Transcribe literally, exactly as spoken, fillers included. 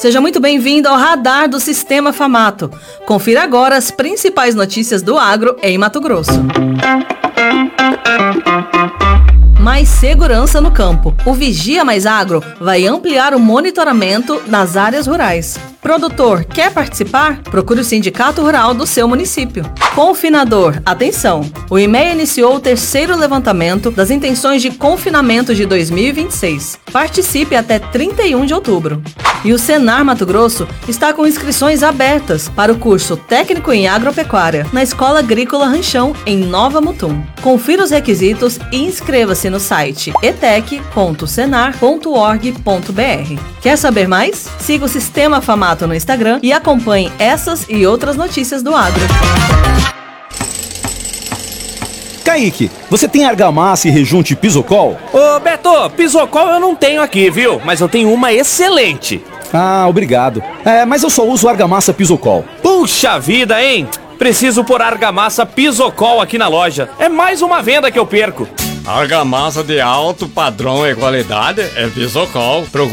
Seja muito bem-vindo ao Radar do Sistema Famato. Confira agora as principais notícias do agro em Mato Grosso. Mais segurança no campo. O Vigia Mais Agro vai ampliar o monitoramento nas áreas rurais. Produtor, quer participar? Procure o Sindicato Rural do seu município. Confinador, atenção! O I M E A iniciou o terceiro levantamento das intenções de confinamento de dois mil e vinte e seis. Participe até trinta e um de outubro. E o Senar Mato Grosso está com inscrições abertas para o curso Técnico em Agropecuária na Escola Agrícola Ranchão, em Nova Mutum. Confira os requisitos e inscreva-se no site e t e c ponto senar ponto org ponto b r. Quer saber mais? Siga o Sistema Famato no Instagram e acompanhe essas e outras notícias do agro. Kaique, você tem argamassa e rejunte Pisocol? Ô Beto, Pisocol eu não tenho aqui, viu? Mas eu tenho uma excelente. Ah, obrigado. É, mas eu só uso argamassa Pisocol. Puxa vida, hein? Preciso pôr argamassa Pisocol aqui na loja. É mais uma venda que eu perco. Argamassa de alto padrão e qualidade é Pisocol.